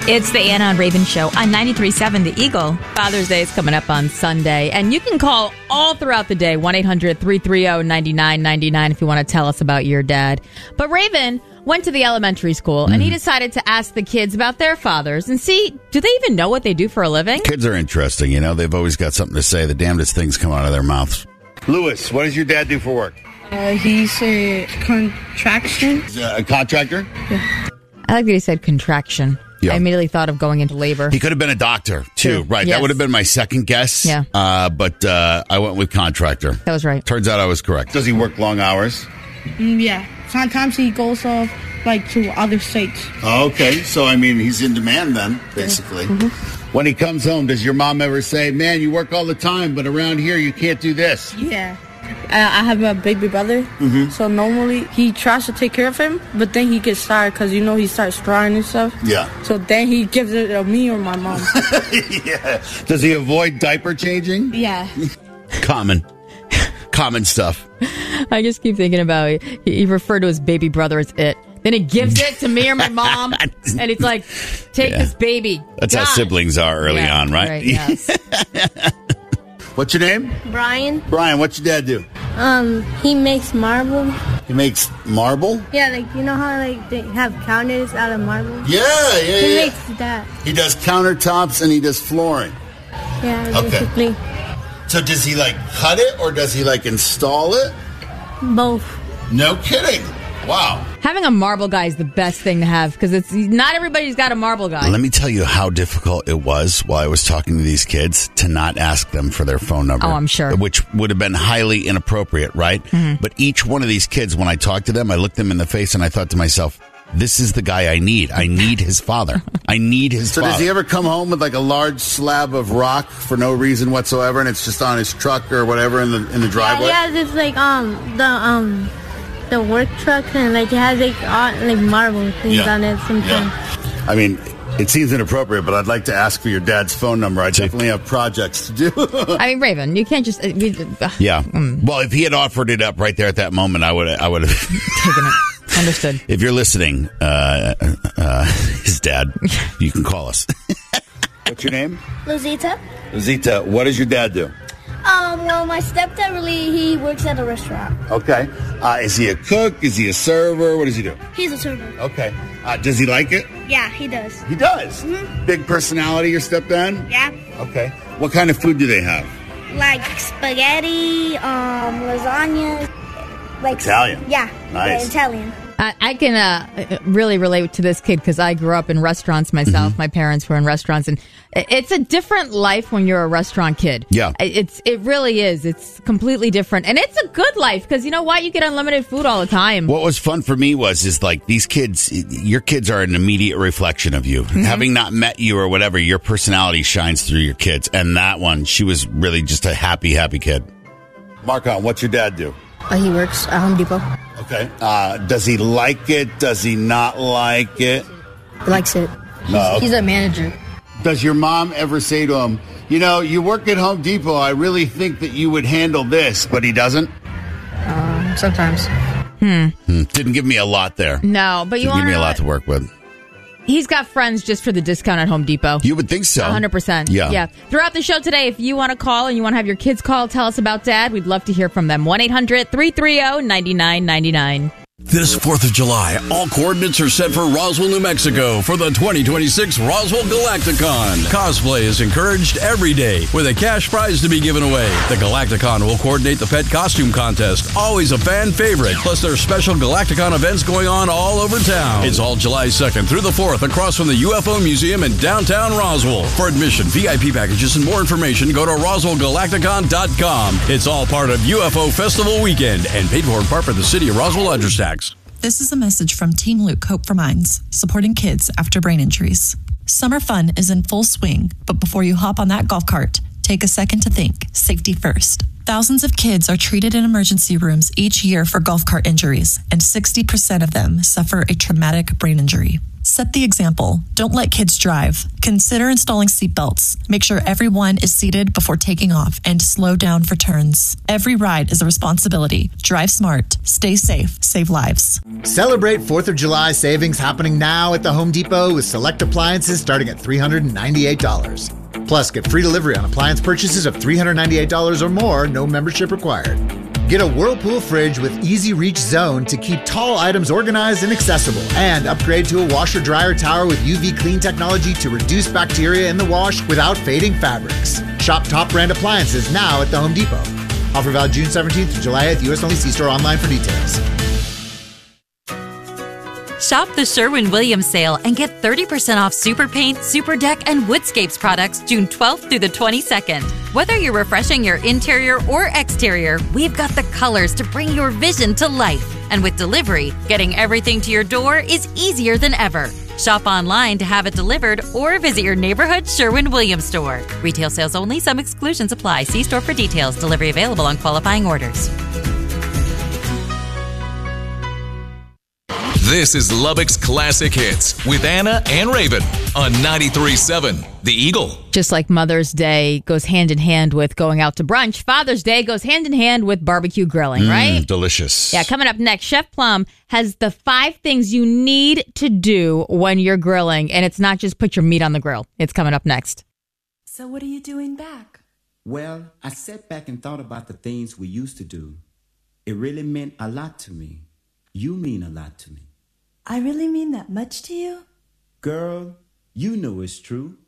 It's the Anna and Raven Show on 93.7 The Eagle. Father's Day is coming up on Sunday, and you can call all throughout the day, 1-800-330-9999 if you want to tell us about your dad. But Raven went to the elementary school, and he decided to ask the kids about their fathers and see, do they even know what they do for a living? Kids are interesting, you know. They've always got something to say. The damnedest things come out of their mouths. Lewis, what does your dad do for work? He's a contraction. He's a contractor? Yeah. I like that he said contraction. Yeah. I immediately thought of going into labor. He could have been a doctor, too. Right. Yes. That would have been my second guess. Yeah. But I went with contractor. That was right. Turns out I was correct. Does he work long hours? Yeah. Sometimes he goes off, to other states. Oh, okay. So, I mean, he's in demand then, basically. Mm-hmm. When he comes home, does your mom ever say, man, you work all the time, but around here you can't do this? Yeah. I have a baby brother, so normally he tries to take care of him, but then he gets tired because, he starts crying and stuff. Yeah. So then he gives it to me or my mom. Yeah. Does he avoid diaper changing? Yeah. Common stuff. I just keep thinking about he referred to his baby brother as it. Then he gives it to me or my mom, and it's like, take this baby. That's how siblings are early on, right? Yes. What's your name? Brian. Brian, what's your dad do? He makes marble. He makes marble? Yeah, you know how they have counters out of marble? Yeah. He makes that. He does countertops and he does flooring. Yeah, Okay. basically. So does he cut it or does he install it? Both. No kidding. Wow. Having a marble guy is the best thing to have because it's not everybody's got a marble guy. Let me tell you how difficult it was while I was talking to these kids to not ask them for their phone number. Oh, I'm sure. Which would have been highly inappropriate, right? Mm-hmm. But each one of these kids, when I talked to them, I looked them in the face and I thought to myself, this is the guy I need. I need his father. I need his father. So does he ever come home with a large slab of rock for no reason whatsoever and it's just on his truck or whatever in the driveway? Yeah, it's the work truck and it has marble things on it sometimes. Yeah. I mean, it seems inappropriate, but I'd like to ask for your dad's phone number. I definitely have projects to do. I mean, Raven, you can't just. Yeah. Well, if he had offered it up right there at that moment, I would have taken it. Understood. If you're listening, his dad, you can call us. What's your name? Luzita. Luzita, what does your dad do? Well, my stepdad he works at a restaurant. Okay. Is he a cook? Is he a server? What does he do? He's a server. Okay. Does he like it? Yeah, he does. He does? Mm-hmm. Big personality, your stepdad? Yeah. Okay. What kind of food do they have? Spaghetti, lasagna. Italian? Yeah. Nice. Italian. I can really relate to this kid because I grew up in restaurants myself. Mm-hmm. My parents were in restaurants, and it's a different life when you're a restaurant kid. Yeah. It really is. It's completely different. And it's a good life because you know what? You get unlimited food all the time. What was fun for me was these kids, your kids are an immediate reflection of you. Mm-hmm. Having not met you or whatever, your personality shines through your kids. And that one, she was really just a happy kid. Marcon, what's your dad do? He works at Home Depot. Okay. Does he like it? Does he not like it? He likes it. He's a manager. Does your mom ever say to him, you work at Home Depot, I really think that you would handle this, but he doesn't? Sometimes. Didn't give me a lot there. No, but you Didn't give me a lot to work with. He's got friends just for the discount at Home Depot. You would think so. 100%. Yeah. Throughout the show today, if you want to call and you want to have your kids call, tell us about Dad. We'd love to hear from them. 1-800-330-9999. This 4th of July, all coordinates are set for Roswell, New Mexico for the 2026 Roswell Galacticon. Cosplay is encouraged every day with a cash prize to be given away. The Galacticon will coordinate the pet costume contest, always a fan favorite. Plus, there are special Galacticon events going on all over town. It's all July 2nd through the 4th across from the UFO Museum in downtown Roswell. For admission, VIP packages, and more information, go to RoswellGalacticon.com. It's all part of UFO Festival Weekend and paid for in part by the City of Roswell Edgers Tax. This is a message from Team Luke Hope for Minds, supporting kids after brain injuries. Summer fun is in full swing, but before you hop on that golf cart, take a second to think. Safety first. Thousands of kids are treated in emergency rooms each year for golf cart injuries, and 60% of them suffer a traumatic brain injury. Set the example. Don't let kids drive. Consider installing seatbelts. Make sure everyone is seated before taking off and slow down for turns. Every ride is a responsibility. Drive smart. Stay safe. Save lives. Celebrate 4th of July savings happening now at the Home Depot with select appliances starting at $398. Plus, get free delivery on appliance purchases of $398 or more, no membership required. Get a Whirlpool fridge with Easy Reach Zone to keep tall items organized and accessible. And upgrade to a washer-dryer tower with UV clean technology to reduce bacteria in the wash without fading fabrics. Shop top brand appliances now at the Home Depot. Offer valid June 17th to July 8th. U.S. only. See store online for details. Shop the Sherwin-Williams sale and get 30% off Super Paint, Super Deck, and Woodscapes products June 12th through the 22nd. Whether you're refreshing your interior or exterior, we've got the colors to bring your vision to life. And with delivery, getting everything to your door is easier than ever. Shop online to have it delivered or visit your neighborhood Sherwin-Williams store. Retail sales only. Some exclusions apply. See store for details. Delivery available on qualifying orders. This is Lubbock's Classic Hits with Anna and Raven on 93.7 The Eagle. Just like Mother's Day goes hand in hand with going out to brunch, Father's Day goes hand in hand with barbecue grilling, right? Delicious. Yeah, coming up next, Chef Plum has the 5 things you need to do when you're grilling, and it's not just put your meat on the grill. It's coming up next. So what are you doing back? Well, I sat back and thought about the things we used to do. It really meant a lot to me. You mean a lot to me. I really mean that much to you? Girl, you know it's true.